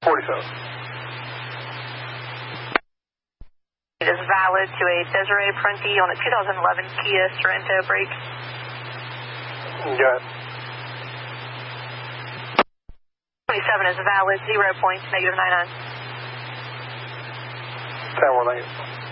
47. It is valid to a Desiree Prunty on a 2011 Kia Sorento brake. Got it. 27 is valid, 0 points, -99. 10-1,